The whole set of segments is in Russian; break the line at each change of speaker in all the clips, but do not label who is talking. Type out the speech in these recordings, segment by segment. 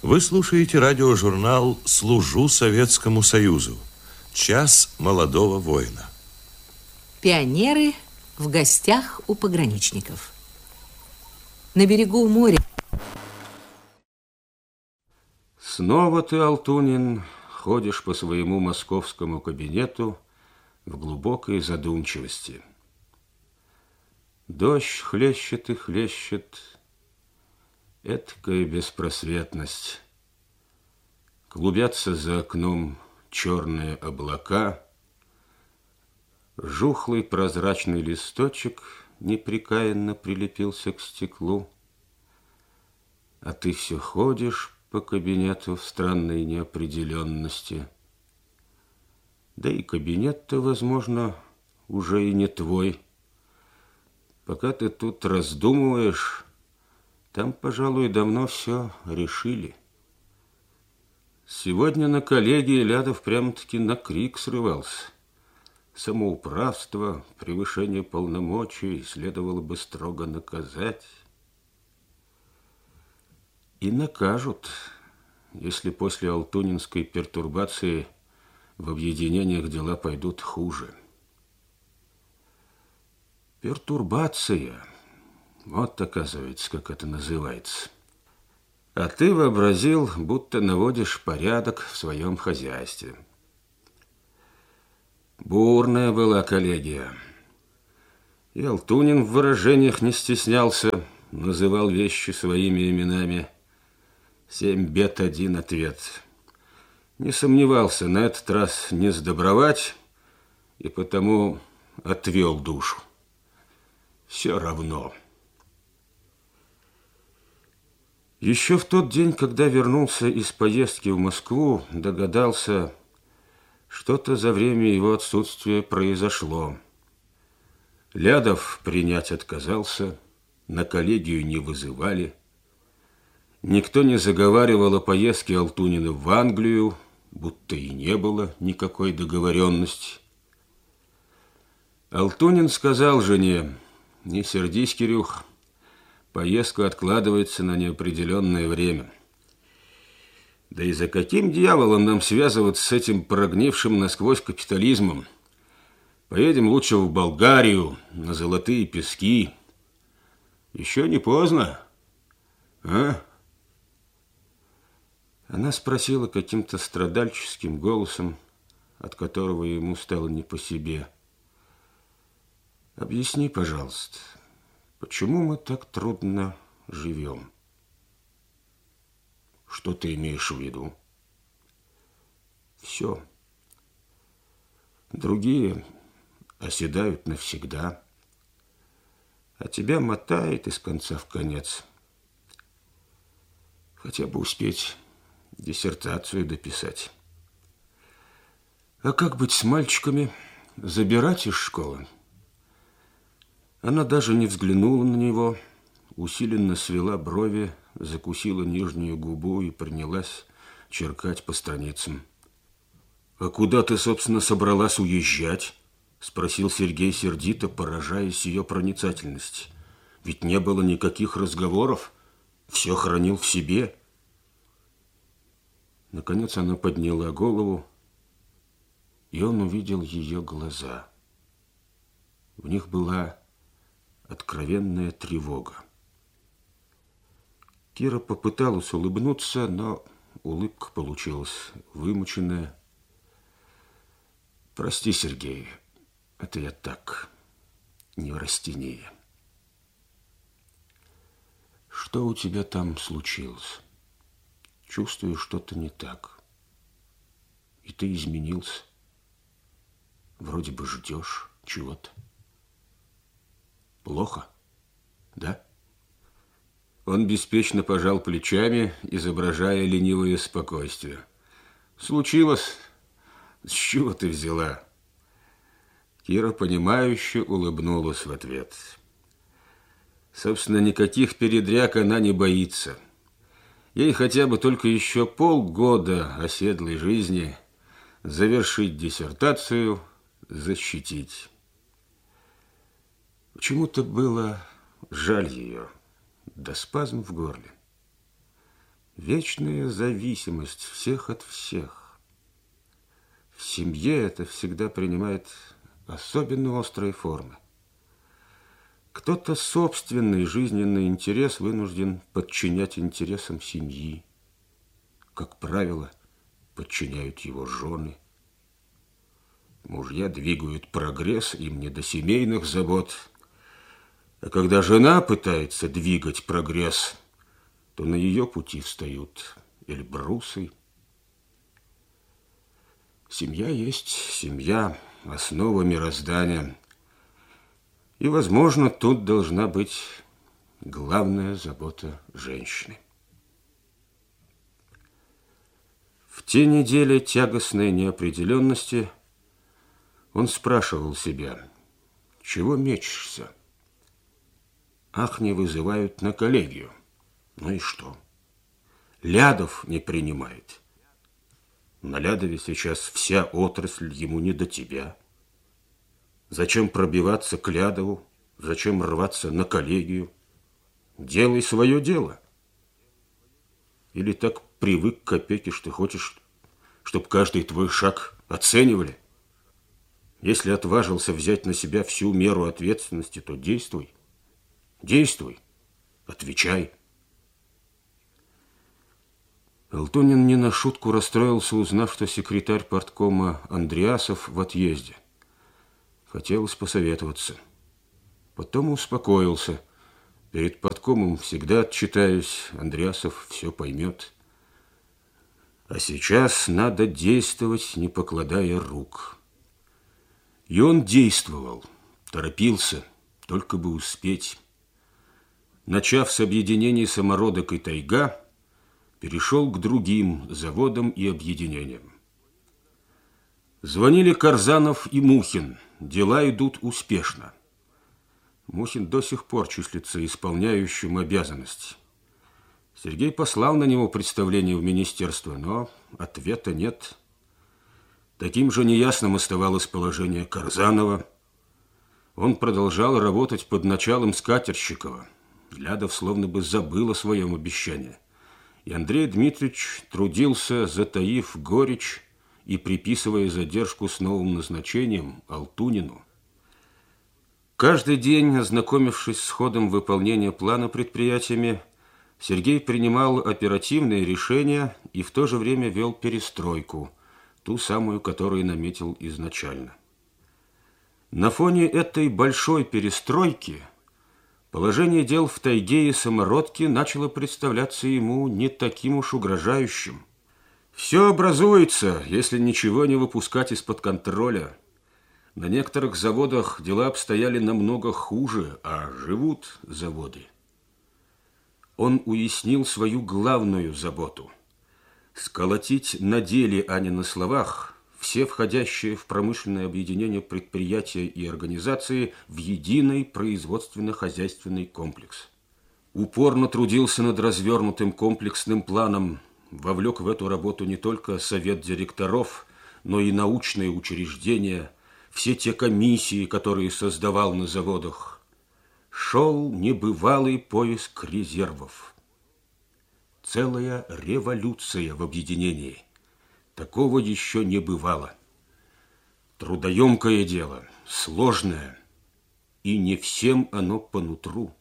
Вы слушаете радиожурнал «Служу Советскому Союзу». Час молодого воина.
Пионеры в гостях у пограничников. На берегу моря.
Снова ты, Алтунин, ходишь по своему московскому кабинету в глубокой задумчивости. Дождь хлещет и хлещет, эткая беспросветность. Клубятся за окном черные облака, жухлый прозрачный листочек непрекаянно прилепился к стеклу, а ты все ходишь по кабинету в странной неопределенности. Да и кабинет-то, возможно, уже и не твой. Пока ты тут раздумываешь, там, пожалуй, давно все решили. Сегодня на коллегии Лядов прямо-таки на крик срывался. Самоуправство, превышение полномочий следовало бы строго наказать. И накажут, если после алтунинской пертурбации в объединениях дела пойдут хуже. Пертурбация. Вот, оказывается, как это называется. А ты вообразил, будто наводишь порядок в своем хозяйстве. Бурная была коллегия. И Алтунин в выражениях не стеснялся, называл вещи своими именами. 7 бед, 1 ответ. Не сомневался на этот раз не сдобровать, и потому отвел душу. Все равно. Еще в тот день, когда вернулся из поездки в Москву, догадался, что-то за время его отсутствия произошло. Лядов принять отказался, на коллегию не вызывали. Никто не заговаривал о поездке Алтунина в Англию, будто и не было никакой договоренности. Алтунин сказал жене: «Не сердись, Кирюх, поездка откладывается на неопределенное время. Да и за каким дьяволом нам связываться с этим прогнившим насквозь капитализмом? Поедем лучше в Болгарию, на золотые пески. Еще не поздно, а?» Она спросила каким-то страдальческим голосом, от которого ему стало не по себе: «Объясни, пожалуйста, почему мы так трудно живем?» «Что ты имеешь в виду?» «Все. Другие оседают навсегда, а тебя мотает из конца в конец. Хотя бы успеть диссертацию дописать. А как быть с мальчиками? Забирать из школы?» Она даже не взглянула на него, усиленно свела брови, закусила нижнюю губу и принялась черкать по страницам. «А куда ты, собственно, собралась уезжать?» — спросил Сергей сердито, поражаясь ее проницательности. «Ведь не было никаких разговоров, все хранил в себе». Наконец она подняла голову, и он увидел ее глаза. В них была откровенная тревога. Кира попыталась улыбнуться, но улыбка получилась вымученная. «Прости, Сергей, это я так, неврастения». «Что у тебя там случилось? Чувствую, что-то не так. И ты изменился. Вроде бы ждешь чего-то. Плохо, да?» Он беспечно пожал плечами, изображая ленивое спокойствие. «Случилось? С чего ты взяла?» Кира, понимающе улыбнулась в ответ. Собственно, никаких передряг она не боится. Ей хотя бы только еще полгода оседлой жизни завершить диссертацию, защитить. Почему-то было жаль ее, до спазм в горле. Вечная зависимость всех от всех. В семье это всегда принимает особенно острые формы. Кто-то собственный жизненный интерес вынужден подчинять интересам семьи. Как правило, подчиняют его жены. Мужья двигают прогресс, им не до семейных забот. А когда жена пытается двигать прогресс, то на ее пути встают Эльбрусы. Семья есть семья, основа мироздания. И, возможно, тут должна быть главная забота женщины. В те недели тягостной неопределенности он спрашивал себя, чего мечешься? Ах, не вызывают на коллегию. Ну и что? Лядов не принимает. На Лядове сейчас вся отрасль, ему не до тебя. Зачем пробиваться к Лядову? Зачем рваться на коллегию? Делай свое дело. Или так привык к опеке, что хочешь, чтобы каждый твой шаг оценивали? Если отважился взять на себя всю меру ответственности, то действуй. Действуй. Отвечай. Алтунин не на шутку расстроился, узнав, что секретарь парткома Андреасов в отъезде. Хотелось посоветоваться. Потом успокоился. Перед парткомом всегда отчитаюсь, Андреасов все поймет. А сейчас надо действовать, не покладая рук. И он действовал, торопился, только бы успеть. Начав с объединений «Самородок» и «Тайга», перешел к другим заводам и объединениям. Звонили Карзанов и Мухин. Дела идут успешно. Мухин до сих пор числится исполняющим обязанности. Сергей послал на него представление в министерство, но ответа нет. Таким же неясным оставалось положение Карзанова. Он продолжал работать под началом Скатерщикова. Лядов словно бы забыл о своем обещании. И Андрей Дмитриевич трудился, затаив горечь и приписывая задержку с новым назначением Алтунину. Каждый день, ознакомившись с ходом выполнения плана предприятиями, Сергей принимал оперативные решения и в то же время вел перестройку, ту самую, которую наметил изначально. На фоне этой большой перестройки положение дел в Тайге и Самородке начало представляться ему не таким уж угрожающим. Все образуется, если ничего не выпускать из-под контроля. На некоторых заводах дела обстояли намного хуже, а живут заводы. Он уяснил свою главную заботу – сколотить на деле, а не на словах, все входящие в промышленное объединение предприятия и организации в единый производственно-хозяйственный комплекс. Упорно трудился над развернутым комплексным планом, вовлек в эту работу не только совет директоров, но и научные учреждения, все те комиссии, которые создавал на заводах. Шел небывалый поиск резервов. Целая революция в объединении. Такого еще не бывало. Трудоемкое дело, сложное, и не всем оно по нутру.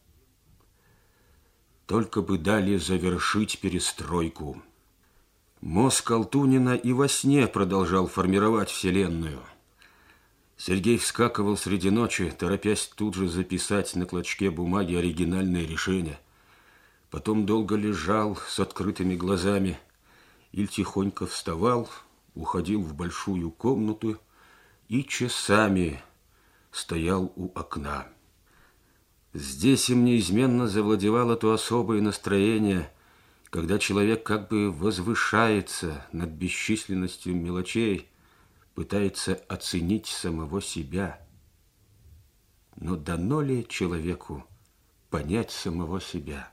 Только бы дали завершить перестройку. Мозг Алтунина и во сне продолжал формировать вселенную. Сергей вскакивал среди ночи, торопясь тут же записать на клочке бумаги оригинальное решение. Потом долго лежал с открытыми глазами или тихонько вставал, уходил в большую комнату и часами стоял у окна. Здесь им неизменно завладевало то особое настроение, когда человек как бы возвышается над бесчисленностью мелочей, пытается оценить самого себя. Но дано ли человеку понять самого себя?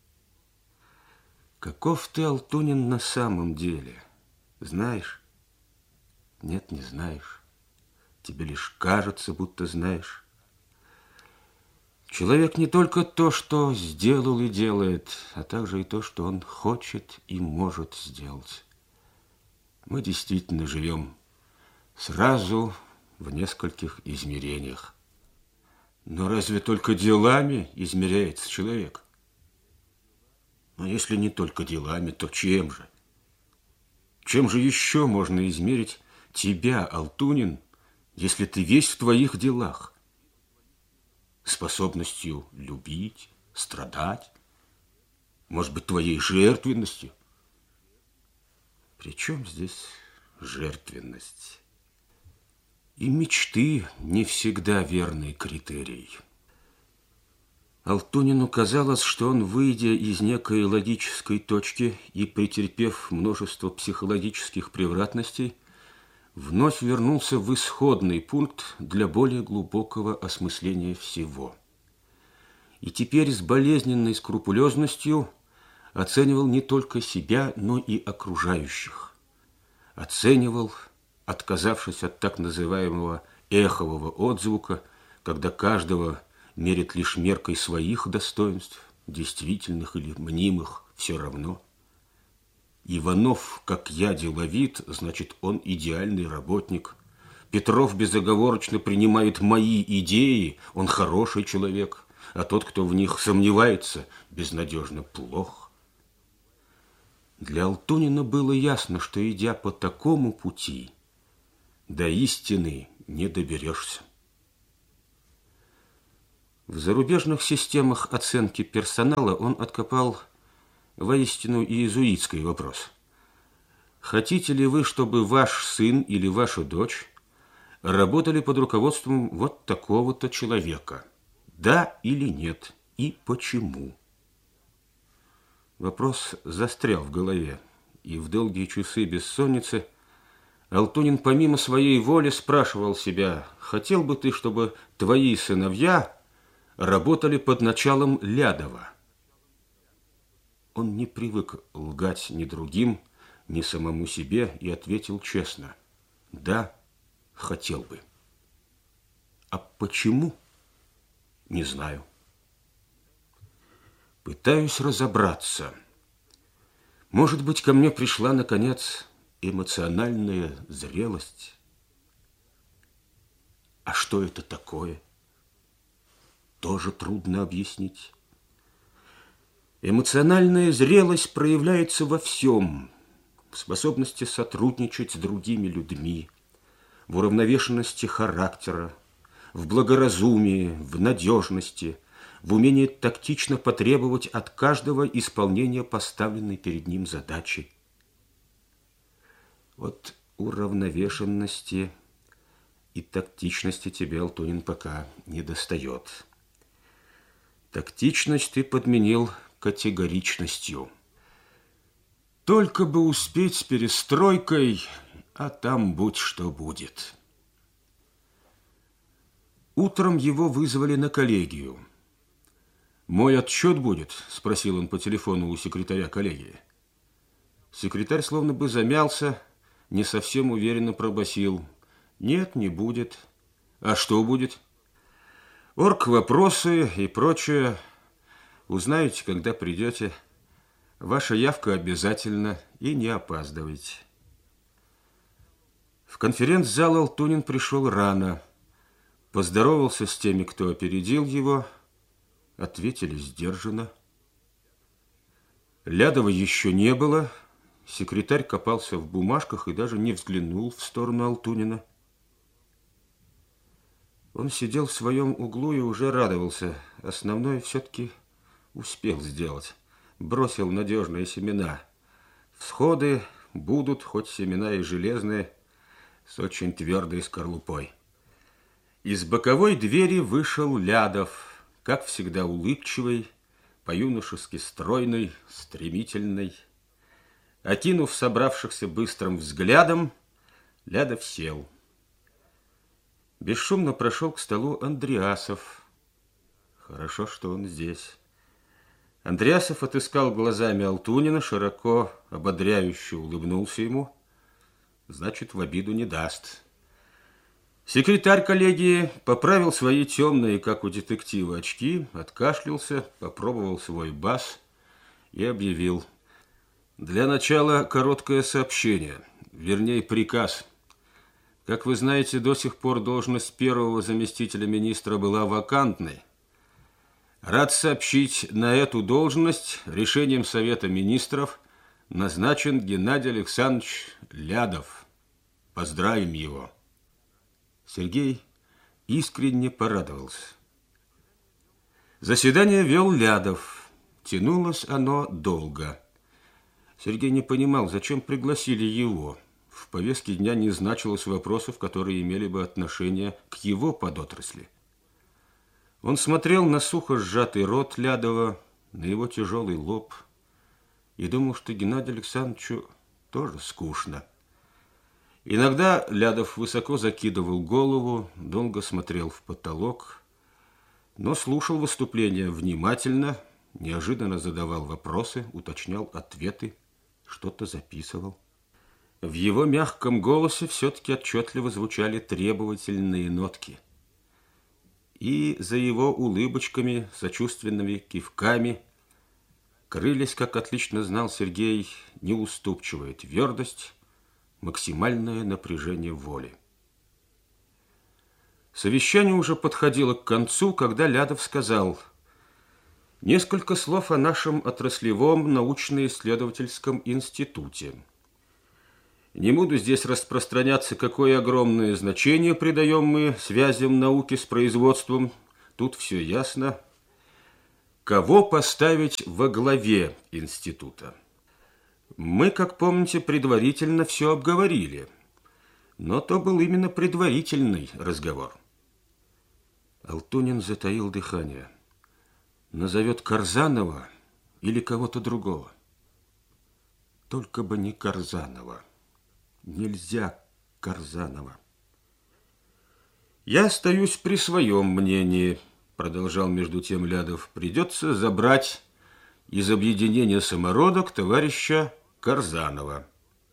Каков ты, Алтунин, на самом деле? Знаешь? Нет, не знаешь. Тебе лишь кажется, будто знаешь. Человек не только то, что сделал и делает, а также и то, что он хочет и может сделать. Мы действительно живем сразу в нескольких измерениях. Но разве только делами измеряется человек? Но если не только делами, то чем же? Чем же еще можно измерить тебя, Алтунин, если ты весь в твоих делах? Способностью любить, страдать? Может быть, твоей жертвенностью? При чем здесь жертвенность? И мечты не всегда верный критерий. Алтунину казалось, что он, выйдя из некой логической точки и претерпев множество психологических превратностей, вновь вернулся в исходный пункт для более глубокого осмысления всего. И теперь с болезненной скрупулезностью оценивал не только себя, но и окружающих. Оценивал, отказавшись от так называемого эхового отзвука, когда каждого мерит лишь меркой своих достоинств, действительных или мнимых, все равно. Иванов, как я, деловит, значит, он идеальный работник. Петров безоговорочно принимает мои идеи, он хороший человек, а тот, кто в них сомневается, безнадежно плох. Для Алтунина было ясно, что, идя по такому пути, до истины не доберешься. В зарубежных системах оценки персонала он откопал воистину иезуитский вопрос. Хотите ли вы, чтобы ваш сын или ваша дочь работали под руководством вот такого-то человека? Да или нет? И почему? Вопрос застрял в голове, и в долгие часы бессонницы Алтунин помимо своей воли спрашивал себя: хотел бы ты, чтобы твои сыновья работали под началом Лядова? Он не привык лгать ни другим, ни самому себе, и ответил честно: да, хотел бы. А почему? Не знаю. Пытаюсь разобраться. Может быть, ко мне пришла, наконец, эмоциональная зрелость. А что это такое? Тоже трудно объяснить. Эмоциональная зрелость проявляется во всем: в способности сотрудничать с другими людьми, в уравновешенности характера, в благоразумии, в надежности, в умении тактично потребовать от каждого исполнения поставленной перед ним задачи. Вот уравновешенности и тактичности тебе, Алтунин, пока не достает. Тактичность ты подменил категоричностью. Только бы успеть с перестройкой, а там будь что будет. Утром его вызвали на коллегию. «Мой отчет будет?» – спросил он по телефону у секретаря коллегии. Секретарь словно бы замялся, не совсем уверенно пробасил: «Нет, не будет». «А что будет?» «Оргвопросы и прочее. Узнаете, когда придете. Ваша явка обязательно, и не опаздывайте». В конференц-зал Алтунин пришел рано. Поздоровался с теми, кто опередил его. Ответили сдержанно. Лядова еще не было. Секретарь копался в бумажках и даже не взглянул в сторону Алтунина. Он сидел в своем углу и уже радовался. Основное все-таки успел сделать. Бросил надежные семена. Всходы будут, хоть семена и железные, с очень твердой скорлупой. Из боковой двери вышел Лядов, как всегда улыбчивый, по-юношески стройный, стремительный. Окинув собравшихся быстрым взглядом, Лядов сел. Бесшумно прошел к столу Андреасов. Хорошо, что он здесь. Андреасов отыскал глазами Алтунина, широко, ободряюще улыбнулся ему. Значит, в обиду не даст. Секретарь коллегии поправил свои темные, как у детектива, очки, откашлялся, попробовал свой бас и объявил: для начала короткое сообщение, вернее приказ. Как вы знаете, до сих пор должность первого заместителя министра была вакантной. Рад сообщить, на эту должность решением Совета министров назначен Геннадий Александрович Лядов. Поздравим его. Сергей искренне порадовался. Заседание вел Лядов. Тянулось оно долго. Сергей не понимал, зачем пригласили его. В повестке дня не значилось вопросов, которые имели бы отношение к его подотрасли. Он смотрел на сухо сжатый рот Лядова, на его тяжелый лоб и думал, что Геннадию Александровичу тоже скучно. Иногда Лядов высоко закидывал голову, долго смотрел в потолок, но слушал выступление внимательно, неожиданно задавал вопросы, уточнял ответы, что-то записывал. В его мягком голосе все-таки отчетливо звучали требовательные нотки. И за его улыбочками, сочувственными кивками крылись, как отлично знал Сергей, неуступчивая твердость, максимальное напряжение воли. Совещание уже подходило к концу, когда Лядов сказал: несколько слов о нашем отраслевом научно-исследовательском институте. Не буду здесь распространяться, какое огромное значение придаем мы связям науки с производством. Тут все ясно. Кого поставить во главе института? Мы, как помните, предварительно все обговорили. Но то был именно предварительный разговор. Алтунин затаил дыхание. Назовет Карзанова или кого-то другого? Только бы не Карзанова. Нельзя Карзанова. Я остаюсь при своем мнении, продолжал между тем Лядов. Придется забрать из объединения самородок товарища Карзанова.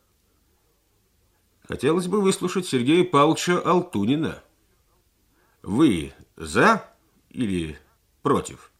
Хотелось бы выслушать Сергея Павловича Алтунина. Вы за или против?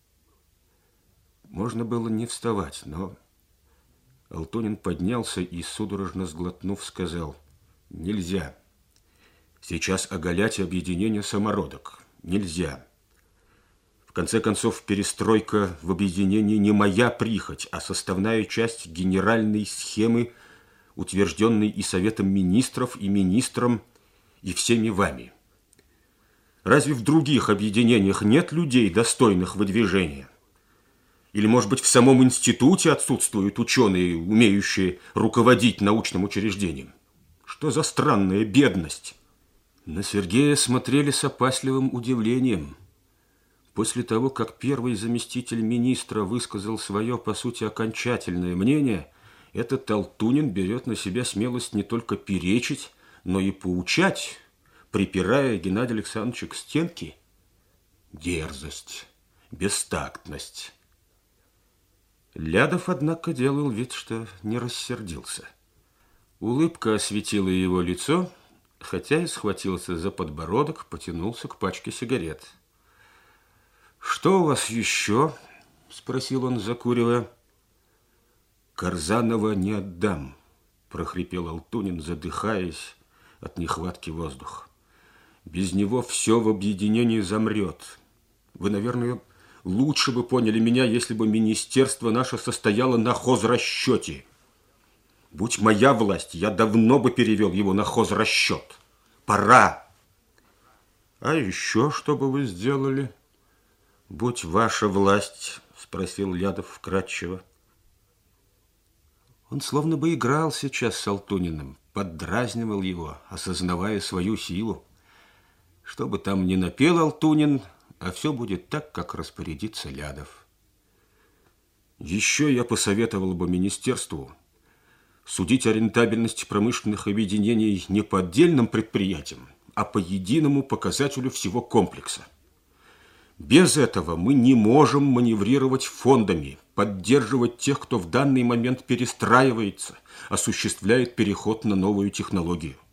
Можно было не вставать, но Алтунин поднялся и, судорожно сглотнув, сказал: нельзя. Сейчас оголять объединение самородок. Нельзя. В конце концов, перестройка в объединении не моя прихоть, а составная часть генеральной схемы, утвержденной и Советом министров, и министром, и всеми вами. Разве в других объединениях нет людей, достойных выдвижения? Или, может быть, в самом институте отсутствуют ученые, умеющие руководить научным учреждением? Что за странная бедность? На Сергея смотрели с опасливым удивлением. После того, как первый заместитель министра высказал свое, по сути, окончательное мнение, этот Алтунин берет на себя смелость не только перечить, но и поучать, припирая Геннадия Александровича к стенке. Дерзость, бестактность. Лядов, однако, делал вид, что не рассердился. Улыбка осветила его лицо, хотя и схватился за подбородок, потянулся к пачке сигарет. «Что у вас еще?» – спросил он, закуривая. «Карзанова не отдам», – прохрипел Алтунин, задыхаясь от нехватки воздуха. «Без него все в объединении замрет. Вы, наверное, лучше бы поняли меня, если бы министерство наше состояло на хозрасчете. Будь моя власть, я давно бы перевел его на хозрасчет. Пора!» «А еще что бы вы сделали? Будь ваша власть?» – спросил Лядов вкратчиво. Он словно бы играл сейчас с Алтуниным, поддразнивал его, осознавая свою силу. Что бы там ни напел Алтунин, а все будет так, как распорядится Лядов. Еще я посоветовал бы министерству судить о рентабельности промышленных объединений не по отдельным предприятиям, а по единому показателю всего комплекса. Без этого мы не можем маневрировать фондами, поддерживать тех, кто в данный момент перестраивается, осуществляет переход на новую технологию.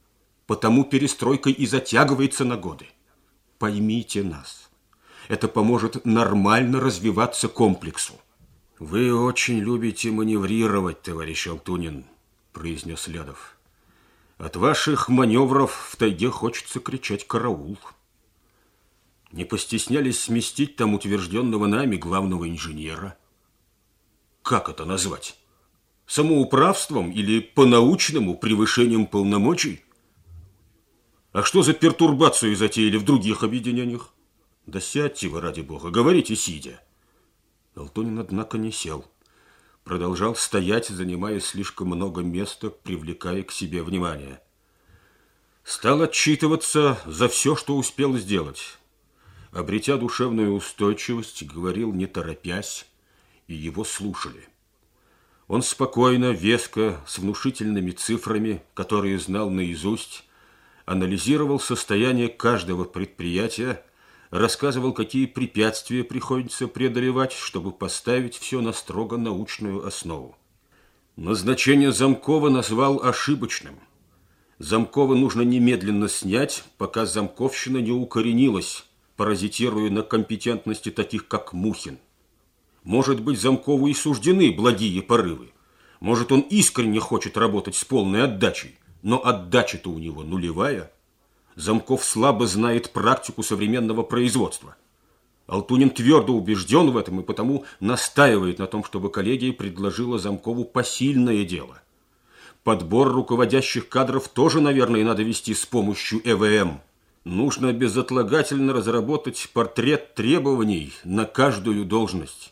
Потому перестройка и затягивается на годы. Поймите нас. Это поможет нормально развиваться комплексу. Вы очень любите маневрировать, товарищ Алтунин, произнес Лядов. От ваших маневров в тайге хочется кричать «караул». Не постеснялись сместить там утвержденного нами главного инженера. Как это назвать? Самоуправством или по-научному превышением полномочий? А что за пертурбацию затеяли в других объединениях? Да сядьте вы, ради бога, говорите сидя. Алтунин, однако, не сел. Продолжал стоять, занимая слишком много места, привлекая к себе внимание. Стал отчитываться за все, что успел сделать. Обретя душевную устойчивость, говорил не торопясь, и его слушали. Он спокойно, веско, с внушительными цифрами, которые знал наизусть, анализировал состояние каждого предприятия, рассказывал, какие препятствия приходится преодолевать, чтобы поставить все на строго научную основу. Назначение Замкова назвал ошибочным. Замкова нужно немедленно снять, пока замковщина не укоренилась, паразитируя на компетентности таких, как Мухин. Может быть, Замкову и суждены благие порывы. Может, он искренне хочет работать с полной отдачей, но отдача-то у него нулевая. Замков слабо знает практику современного производства. Алтунин твердо убежден в этом и потому настаивает на том, чтобы коллегия предложила Замкову посильное дело. Подбор руководящих кадров тоже, наверное, надо вести с помощью ЭВМ. Нужно безотлагательно разработать портрет требований на каждую должность.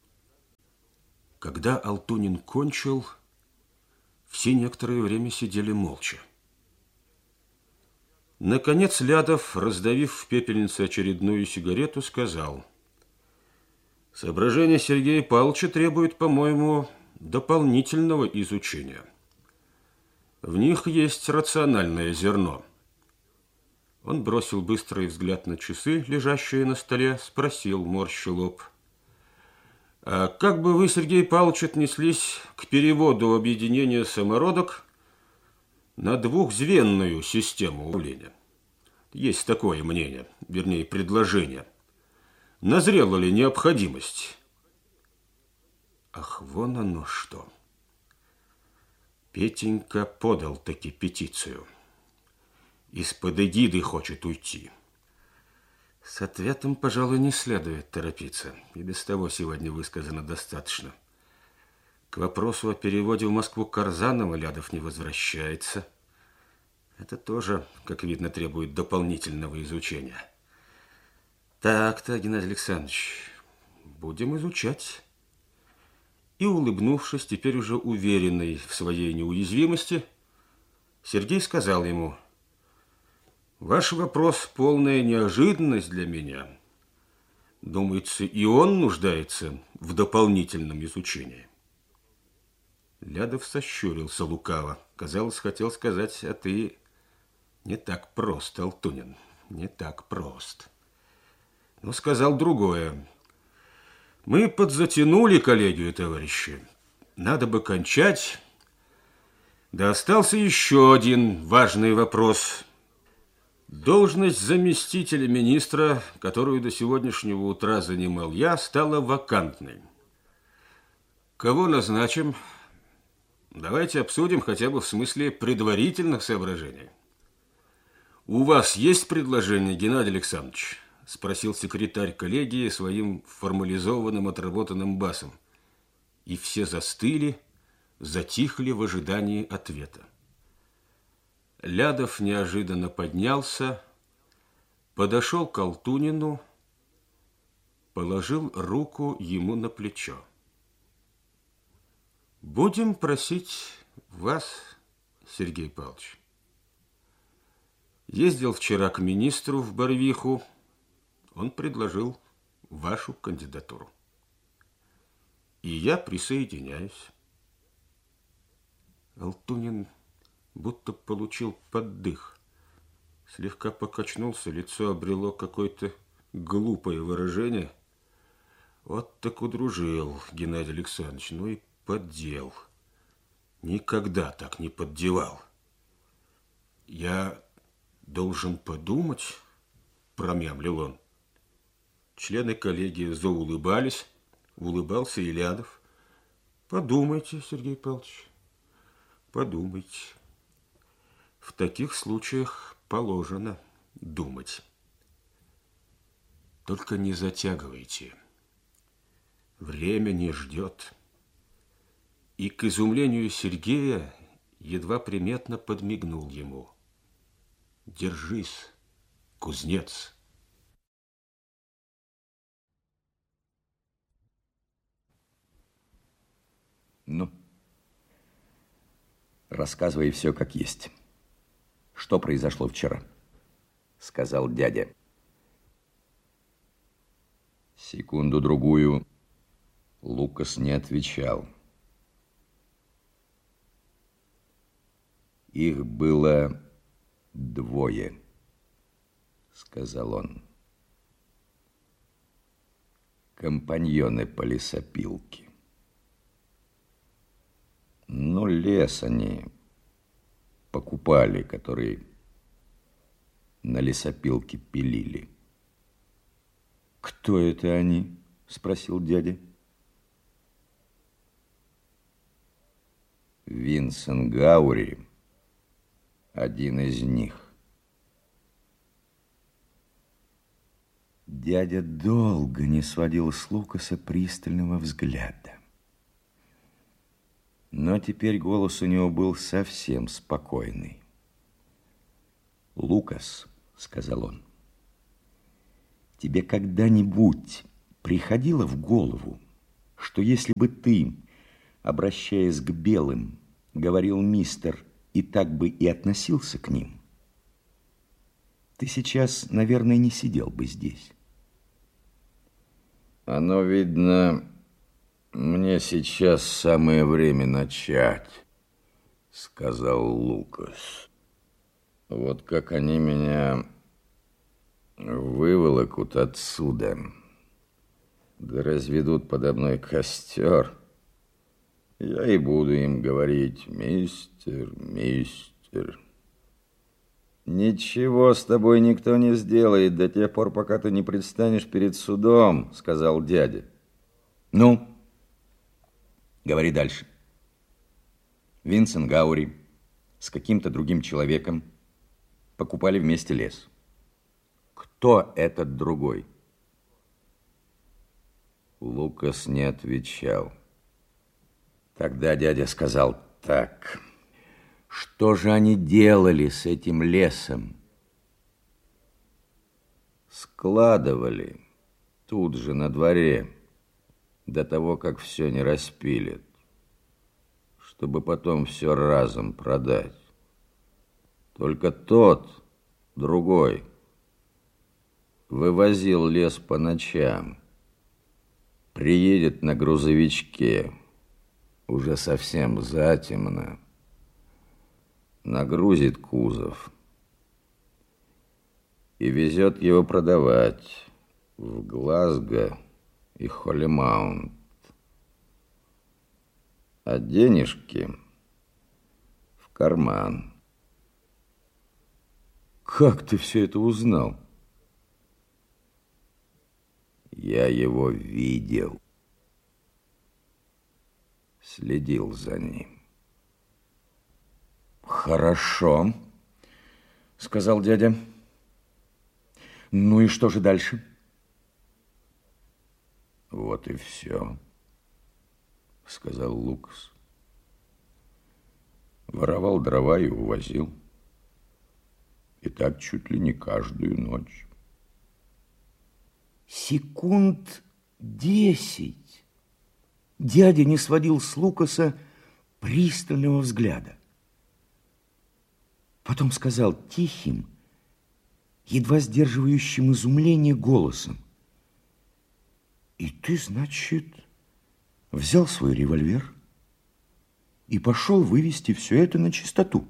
Когда Алтунин кончил, все некоторое время сидели молча. Наконец Лядов, раздавив в пепельнице очередную сигарету, сказал: «Соображения Сергея Павловича требуют, по-моему, дополнительного изучения. В них есть рациональное зерно». Он бросил быстрый взгляд на часы, лежащие на столе, спросил, морща лоб: «А как бы вы, Сергей Павлович, отнеслись к переводу объединения самородок на двухзвенную систему управления? Есть такое мнение, вернее, предложение. Назрела ли необходимость?» Ах, вон оно что. Петенька подал таки петицию. Из-под эгиды хочет уйти. С ответом, пожалуй, не следует торопиться. И без того сегодня высказано достаточно. К вопросу о переводе в Москву Карзанова Лядов не возвращается. Это тоже, как видно, требует дополнительного изучения. Так-то, Геннадий Александрович, будем изучать. И, улыбнувшись, теперь уже уверенный в своей неуязвимости, Сергей сказал ему: «Ваш вопрос – полная неожиданность для меня. Думается, и он нуждается в дополнительном изучении». Лядов сощурился лукаво. Казалось, хотел сказать: «А ты не так прост, Алтунин, не так прост». Но сказал другое: «Мы подзатянули коллегию, товарищи. Надо бы кончать. Да остался еще один важный вопрос. Должность заместителя министра, которую до сегодняшнего утра занимал я, стала вакантной. Кого назначим? Давайте обсудим хотя бы в смысле предварительных соображений». «У вас есть предложение, Геннадий Александрович?» – спросил секретарь коллегии своим формализованным отработанным басом. И все застыли, затихли в ожидании ответа. Лядов неожиданно поднялся, подошел к Алтунину, положил руку ему на плечо. «Будем просить вас, Сергей Павлович. Ездил вчера к министру в Барвиху. Он предложил вашу кандидатуру. И я присоединяюсь». Алтунин будто получил поддых. Слегка покачнулся, лицо обрело какое-то глупое выражение. Вот так удружил Геннадий Александрович, ну и поддел. Никогда так не поддевал. Я должен подумать, промямлил он. Члены коллегии заулыбались, улыбался и Лядов. Подумайте, Сергей Павлович, подумайте. В таких случаях положено думать. Только не затягивайте. Время не ждет. И, к изумлению Сергея, едва приметно подмигнул ему. Держись, кузнец.
Ну, рассказывай все как есть. Что произошло вчера? Сказал дядя. Секунду-другую Лукас не отвечал. Их было двое, сказал он. Компаньоны по лесопилке. Ну, лес они покупали, который на лесопилке пилили. Кто это они? Спросил дядя. Винсент Гаури, один из них. Дядя долго не сводил с Лукаса пристального взгляда. Но теперь голос у него был совсем спокойный. «Лукас», — сказал он, — «тебе когда-нибудь приходило в голову, что если бы ты, обращаясь к белым, говорил «мистер» и так бы и относился к ним, ты сейчас, наверное, не сидел бы здесь?» «Оно, видно, мне сейчас самое время начать», — сказал Лукас. «Вот как они меня выволокут отсюда, да разведут подо мной костер, я и буду им говорить: мистер, мистер. Ничего с тобой никто не сделает до тех пор, пока ты не предстанешь перед судом, сказал дядя. Ну, говори дальше. Винсент Гаури с каким-то другим человеком покупали вместе лес. Кто этот другой? Лукас не отвечал. Тогда дядя сказал так: что же они делали с этим лесом? Складывали тут же на дворе, до того, как все не распилят, чтобы потом все разом продать. Только тот, другой, вывозил лес по ночам, приедет на грузовичке, уже совсем затемно, нагрузит кузов и везет его продавать в Глазго и Холлимаунт. А денежки в карман. Как ты все это узнал? Я его видел. Следил за ним. Хорошо, сказал дядя. Ну и что же дальше? Вот и все, сказал Лукас. Воровал дрова и увозил. И так чуть ли не каждую ночь. Секунд 10 дядя не сводил с Лукаса пристального взгляда. Потом сказал тихим, едва сдерживающим изумление голосом: и ты, значит, взял свой револьвер и пошел вывести все это на чистоту?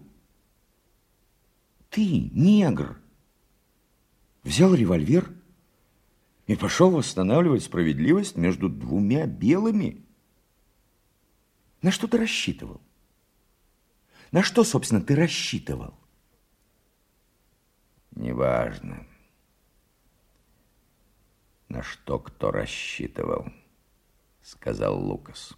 Ты, негр, взял револьвер и пошел восстанавливать справедливость между двумя белыми? На что ты рассчитывал? На что, собственно, ты рассчитывал? Неважно, на что кто рассчитывал, сказал Лукас.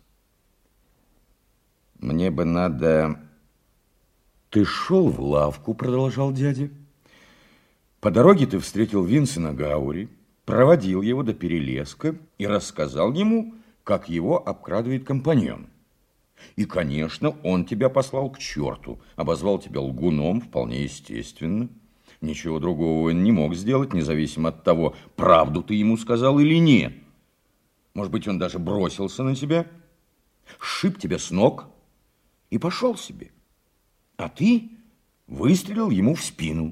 Мне бы надо... Ты шел в лавку, продолжал дядя. По дороге ты встретил Винсена Гаури, проводил его до перелеска и рассказал ему, как его обкрадывает компаньон. И, конечно, он тебя послал к черту, обозвал тебя лгуном, вполне естественно. Ничего другого он не мог сделать, независимо от того, правду ты ему сказал или нет. Может быть, он даже бросился на тебя, сшиб тебя с ног и пошел себе. А ты выстрелил ему в спину.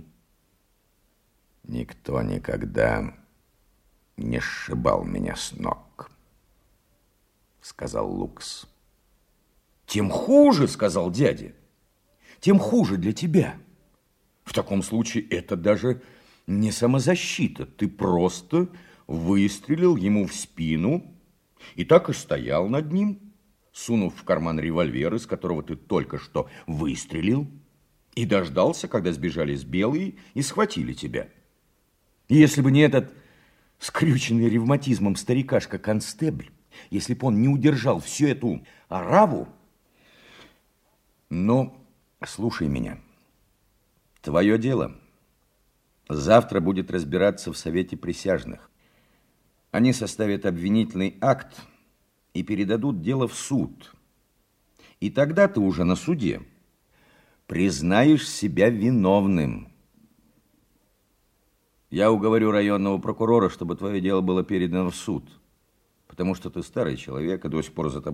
Никто никогда не сшибал меня с ног, сказал Лукас. Тем хуже, сказал дядя, тем хуже для тебя. В таком случае это даже не самозащита. Ты просто выстрелил ему в спину и так и стоял над ним, сунув в карман револьвер, из которого ты только что выстрелил, и дождался, когда сбежались белые и схватили тебя. И если бы не этот скрюченный ревматизмом старикашка-констебль, если бы он не удержал всю эту ораву... Но слушай меня. Твое дело завтра будет разбираться в Совете присяжных. Они составят обвинительный акт и передадут дело в суд. И тогда ты уже на суде признаешь себя виновным. Я уговорю районного прокурора, чтобы твое дело было передано в суд, потому что ты старый человек, и до сих пор за тобой